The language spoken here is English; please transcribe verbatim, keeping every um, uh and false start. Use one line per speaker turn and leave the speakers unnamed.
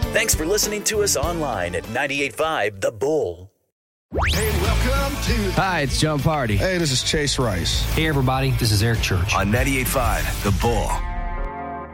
Thanks for listening to us online at ninety-eight point five The Bull.
Hey, welcome to...
Hi, it's John Party.
Hey, this is Chase Rice.
Hey, everybody, this is Eric Church.
On ninety-eight point five The Bull.